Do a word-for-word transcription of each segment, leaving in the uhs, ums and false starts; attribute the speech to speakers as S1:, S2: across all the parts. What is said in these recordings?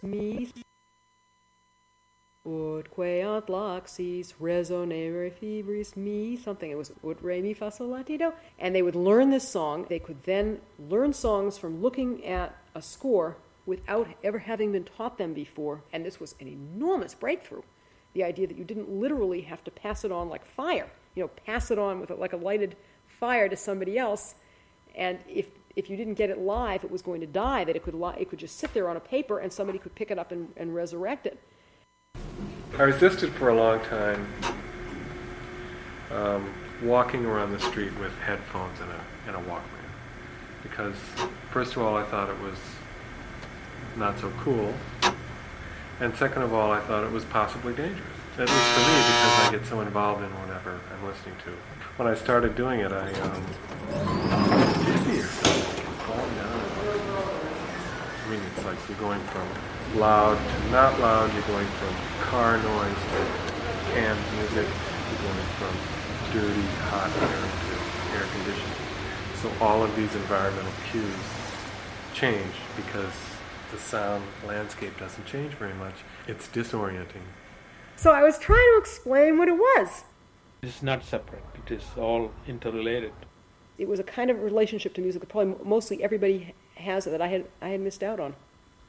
S1: me. Ut queant laxis resonare fibris me, something. It was ut re mi fa sol la ti do. And they would learn this song. They could then learn songs from looking at a score without ever having been taught them before. And this was an enormous breakthrough. The idea that you didn't literally have to pass it on like fire. You know, pass it on with a, like a lighted fire to somebody else. And if if you didn't get it live, it was going to die, that it could li- it could just sit there on a paper and somebody could pick it up and, and resurrect it.
S2: I resisted for a long time um, walking around the street with headphones and a, and a Walkman. Because, first of all, I thought it was not so cool. And second of all, I thought it was possibly dangerous. At least for me, because I get so involved in whatever I'm listening to. When I started doing it, I um, dizzy or something. Falling down. I mean, it's like you're going from loud to not loud. You're going from car noise to canned music. You're going from dirty, hot air to air conditioning. So all of these environmental cues change because the sound landscape doesn't change very much. It's disorienting.
S1: So I was trying to explain what it was.
S3: It's not separate. It is all interrelated.
S1: It was a kind of relationship to music that probably mostly everybody has that I had I had missed out on.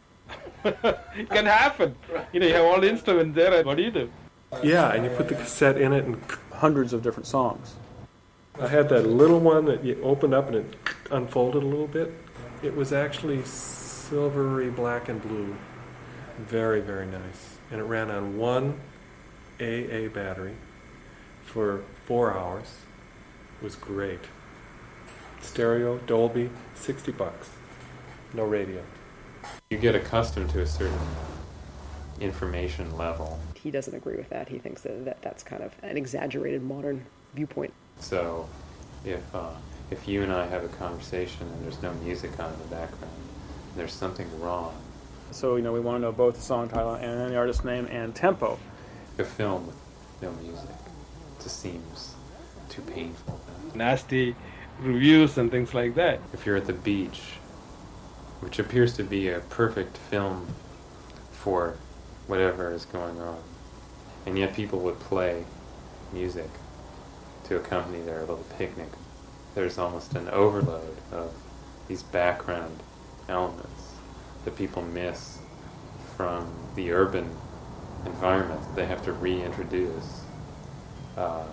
S3: It can happen. You know, you have all the instruments there, and what do you do?
S2: Yeah, and you put the cassette in it and
S4: hundreds of different songs.
S2: I had that little one that you opened up and it unfolded a little bit. It was actually silvery black and blue. Very, very nice. And it ran on one A A battery for four hours. It was great. Stereo, Dolby, sixty bucks. No radio.
S5: You get accustomed to a certain information level.
S1: He doesn't agree with that. He thinks that, that that's kind of an exaggerated modern viewpoint.
S5: So if uh, if you and I have a conversation and there's no music on in the background, there's something wrong.
S4: So, you know, we want to know both the song title and the artist name and tempo.
S5: A film with no music just seems too painful.
S3: Nasty reviews and things like that.
S5: If you're at the beach, which appears to be a perfect film for whatever is going on, and yet people would play music to accompany their little picnic, there's almost an overload of these background elements that people miss from the urban environment that they have to reintroduce uh,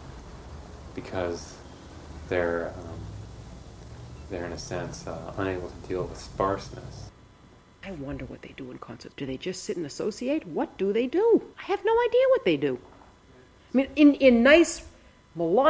S5: because they're um, they're in a sense uh, unable to deal with sparseness.
S1: I wonder what they do in concerts. Do they just sit and associate? What do they do? I have no idea what they do. I mean, in, in nice melodic